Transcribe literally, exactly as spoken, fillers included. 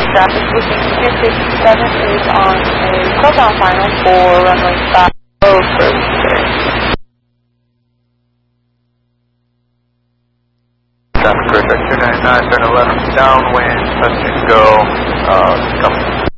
traffic switching to Pier sixty-seven is on a club-bound final for runway five oh thirty-six. Traffic correct, two nine nine, turn eleven, downwind, touch and go, uh, coming.